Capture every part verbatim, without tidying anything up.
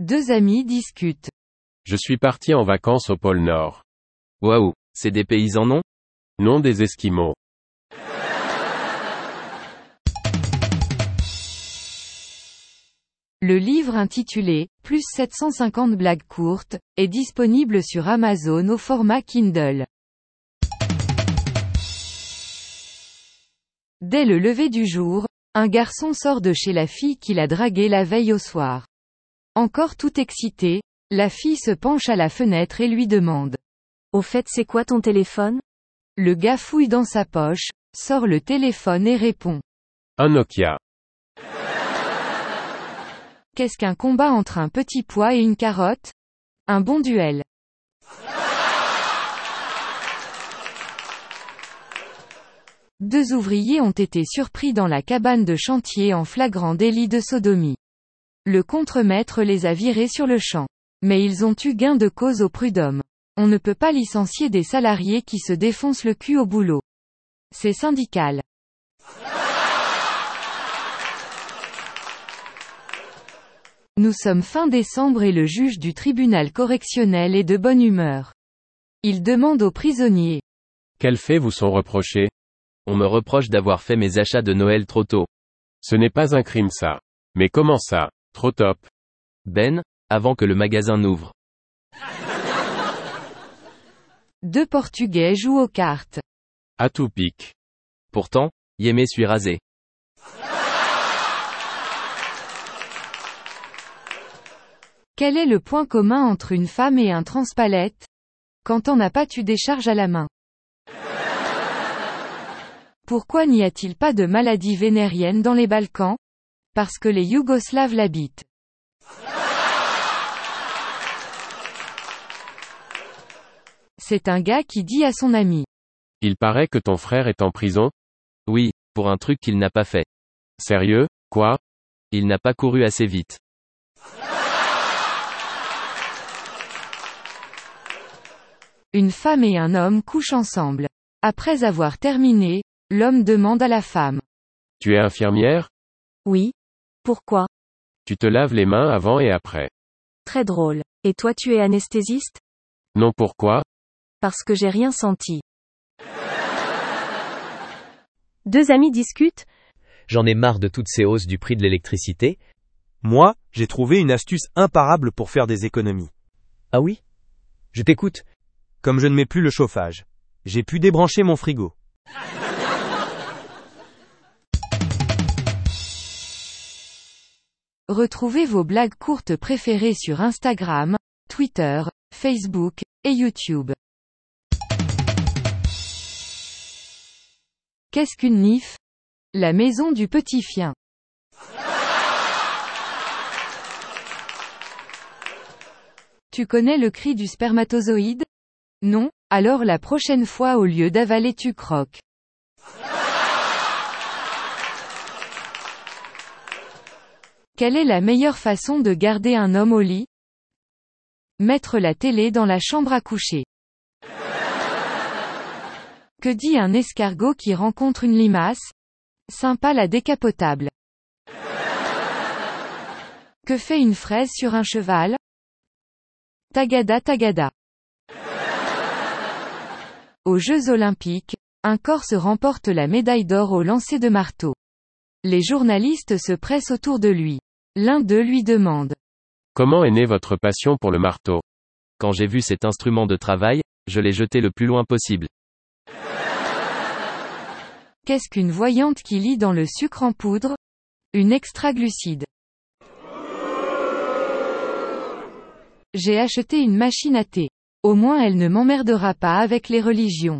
Deux amis discutent. Je suis parti en vacances au pôle Nord. Waouh, c'est des paysans non? Non, des Esquimaux. Le livre intitulé « Plus sept cent cinquante blagues courtes » est disponible sur Amazon au format Kindle. Dès le lever du jour, un garçon sort de chez la fille qu'il a draguée la veille au soir. Encore tout excitée, la fille se penche à la fenêtre et lui demande « Au fait, c'est quoi ton téléphone ?» Le gars fouille dans sa poche, sort le téléphone et répond « Un Nokia. » Qu'est-ce qu'un combat entre un petit pois et une carotte? Un bon duel. Deux ouvriers ont été surpris dans la cabane de chantier en flagrant délit de sodomie. Le contremaître les a virés sur le champ. Mais ils ont eu gain de cause au prud'homme. On ne peut pas licencier des salariés qui se défoncent le cul au boulot. C'est syndical. Nous sommes fin décembre et le juge du tribunal correctionnel est de bonne humeur. Il demande aux prisonniers. Quels faits vous sont reprochés? On me reproche d'avoir fait mes achats de Noël trop tôt. Ce n'est pas un crime ça. Mais comment ça, trop top? Ben, avant que le magasin n'ouvre. Deux Portugais jouent aux cartes. À tout pique. Pourtant, Yémé suis rasé. Quel est le point commun entre une femme et un transpalette? Quand on n'a pas tu décharges à la main. Pourquoi n'y a-t-il pas de maladie vénérienne dans les Balkans? Parce que les Yougoslaves l'habitent. C'est un gars qui dit à son ami. Il paraît que ton frère est en prison? Oui, pour un truc qu'il n'a pas fait. Sérieux, quoi? Il n'a pas couru assez vite. Une femme et un homme couchent ensemble. Après avoir terminé, l'homme demande à la femme. Tu es infirmière? Oui. Pourquoi? Tu te laves les mains avant et après. Très drôle. Et toi tu es anesthésiste? Non, pourquoi? Parce que j'ai rien senti. Deux amis discutent. J'en ai marre de toutes ces hausses du prix de l'électricité. Moi, j'ai trouvé une astuce imparable pour faire des économies. Ah oui? Je t'écoute. Comme je ne mets plus le chauffage, j'ai pu débrancher mon frigo. Retrouvez vos blagues courtes préférées sur Instagram, Twitter, Facebook et YouTube. Qu'est-ce qu'une N I F? La maison du petit chien. Tu connais le cri du spermatozoïde? Non? Alors la prochaine fois au lieu d'avaler tu croques. Quelle est la meilleure façon de garder un homme au lit? Mettre la télé dans la chambre à coucher. Que dit un escargot qui rencontre une limace? Sympa la décapotable. Que fait une fraise sur un cheval? Tagada tagada. Aux Jeux Olympiques, un Corse remporte la médaille d'or au lancer de marteau. Les journalistes se pressent autour de lui. L'un d'eux lui demande. Comment est née votre passion pour le marteau? Quand j'ai vu cet instrument de travail, je l'ai jeté le plus loin possible. Qu'est-ce qu'une voyante qui lit dans le sucre en poudre? Une extraglucide. J'ai acheté une machine à thé. Au moins elle ne m'emmerdera pas avec les religions.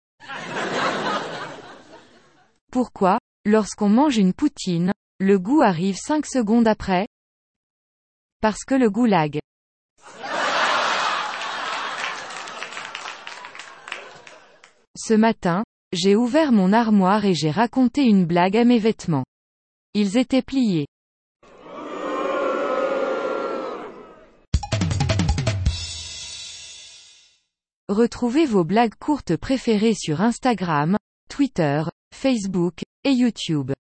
Pourquoi, lorsqu'on mange une poutine, le goût arrive cinq secondes après? Parce que le goulag. Ce matin, j'ai ouvert mon armoire et j'ai raconté une blague à mes vêtements. Ils étaient pliés. Retrouvez vos blagues courtes préférées sur Instagram, Twitter, Facebook et YouTube.